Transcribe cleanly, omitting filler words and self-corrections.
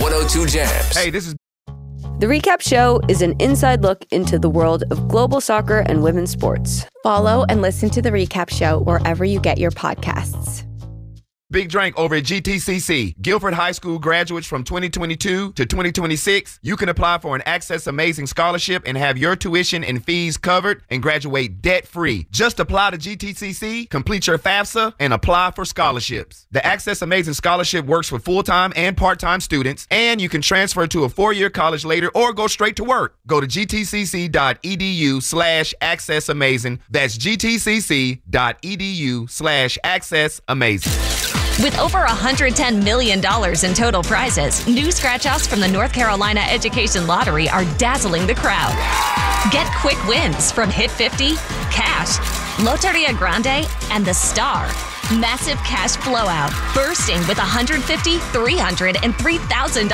102 Jams. Hey, this is The Recap Show is an inside look into the world of global soccer and women's sports. Follow and listen to The Recap Show wherever you get your podcasts. Big Drink over at GTCC. Guilford High School graduates from 2022 to 2026. You can apply for an Access Amazing scholarship and have your tuition and fees covered and graduate debt-free. Just apply to GTCC, complete your FAFSA, and apply for scholarships. The Access Amazing scholarship works for full-time and part-time students, and you can transfer to a 4-year college later or go straight to work. Go to gtcc.edu/accessamazing. That's gtcc.edu/accessamazing. With over $110 million in total prizes, new scratch-offs from the North Carolina Education Lottery are dazzling the crowd. Get quick wins from Hit 50, Cash, Loteria Grande, and The Star. Massive cash blowout, bursting with $150, $300, and $3,000